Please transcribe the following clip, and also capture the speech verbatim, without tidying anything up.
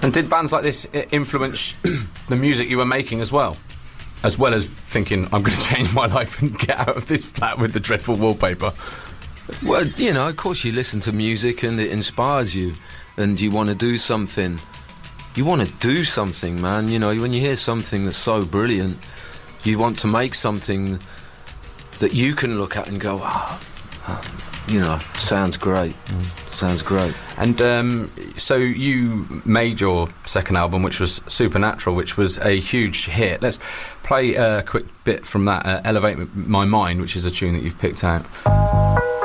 And did bands like this influence the music you were making as well? As well as thinking, I'm going to change my life and get out of this flat with the dreadful wallpaper? Well, you know, of course you listen to music and it inspires you and you want to do something. You want to do something, man. You know, when you hear something that's so brilliant, you want to make something that you can look at and go, ah, oh, you know, sounds great. Mm. Sounds great. And um, so you made your second album, which was Supernatural, which was a huge hit. Let's play a quick bit from that, uh, Elevate My Mind, which is a tune that you've picked out.